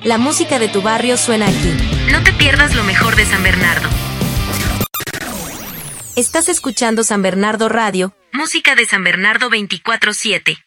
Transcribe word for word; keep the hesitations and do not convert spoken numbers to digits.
La música de tu barrio suena aquí. No te pierdas lo mejor de San Bernardo. Estás escuchando San Bernardo Radio. Música de San Bernardo veinticuatro siete.